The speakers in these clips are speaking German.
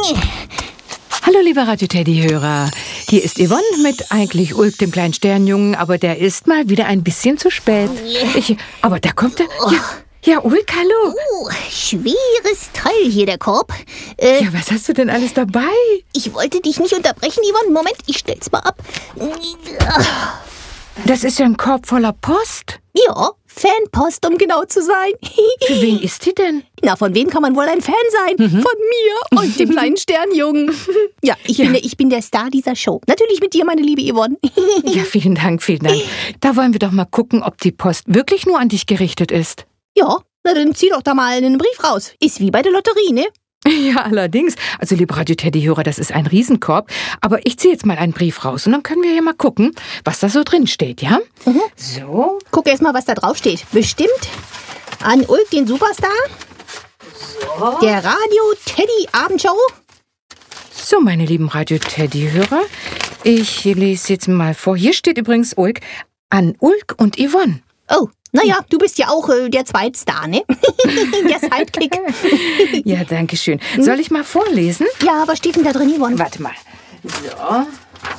Hallo, lieber Radio Teddy-Hörer. Hier ist Yvonne mit eigentlich Ulk, dem kleinen Sternjungen, aber der ist mal wieder ein bisschen zu spät. Aber da kommt er. Ja, Ulk, hallo. Schweres Teil hier, der Korb. Ja, was hast du denn alles dabei? Ich wollte dich nicht unterbrechen, Yvonne. Moment, ich stell's mal ab. Das ist ja ein Korb voller Post. Ja, Fanpost, um genau zu sein. Für wen ist die denn? Na, von wem kann man wohl ein Fan sein? Von mir und dem kleinen Sternjungen. Ja, ich bin der Star dieser Show. Natürlich mit dir, meine liebe Yvonne. Ja, vielen Dank, vielen Dank. Da wollen wir doch mal gucken, ob die Post wirklich nur an dich gerichtet ist. Ja, na dann zieh doch da mal einen Brief raus. Ist wie bei der Lotterie, ne? Ja, allerdings. Also, liebe Radio Teddy-Hörer, das ist ein Riesenkorb. Aber ich ziehe jetzt mal einen Brief raus und dann können wir ja mal gucken, was da so drin steht, ja? So. Guck erst mal, was da drauf steht. Bestimmt an Ulk, den Superstar. So. Der Radio Teddy Abendshow. So, meine lieben Radio Teddy-Hörer, ich lese jetzt mal vor. Hier steht übrigens Ulk, an Ulk und Yvonne. Oh, naja, du bist ja auch der Zweitstar, ne? Der Sidekick. Ja, danke schön. Soll ich mal vorlesen? Ja, was steht denn da drin, Yvonne? Warte mal. So.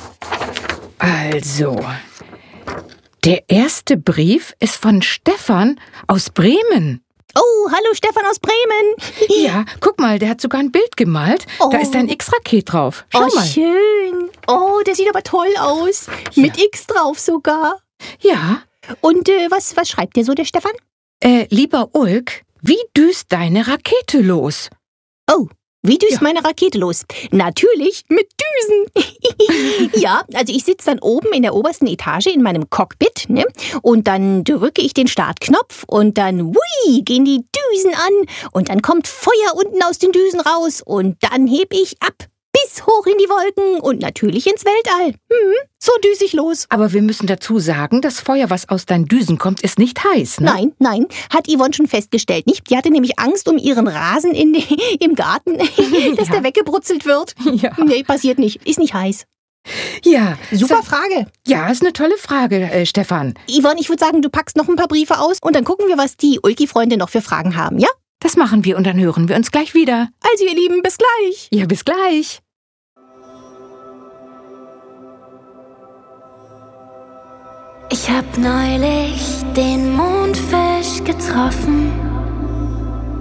Also, der erste Brief ist von Stefan aus Bremen. Oh, hallo Stefan aus Bremen. Ja, guck mal, der hat sogar ein Bild gemalt. Oh. Da ist ein X-Raket drauf. Schau mal. Schön. Oh, der sieht aber toll aus. Ja. Mit X drauf sogar. Ja. Und was schreibt der so, der Stefan? Lieber Ulk, wie düst deine Rakete los? Oh, wie düst Ja. meine Rakete los? Natürlich mit Düsen. Ja, also ich sitze dann oben in der obersten Etage in meinem Cockpit, ne? Und dann drücke ich den Startknopf und dann, hui, gehen die Düsen an. Und dann kommt Feuer unten aus den Düsen raus und dann heb ich ab. Bis hoch in die Wolken und natürlich ins Weltall. So düse ich los. Aber wir müssen dazu sagen, das Feuer, was aus deinen Düsen kommt, ist nicht heiß, ne? Nein, hat Yvonne schon festgestellt, nicht? Die hatte nämlich Angst um ihren Rasen im Garten, dass der weggebrutzelt wird. Ja. Nee, passiert nicht. Ist nicht heiß. Ja. Super Frage. Ja, ist eine tolle Frage, Stefan. Yvonne, ich würde sagen, du packst noch ein paar Briefe aus und dann gucken wir, was die Ulki-Freunde noch für Fragen haben, ja? Das machen wir und dann hören wir uns gleich wieder. Also, ihr Lieben, bis gleich. Ja, bis gleich. Ich hab neulich den Mondfisch getroffen.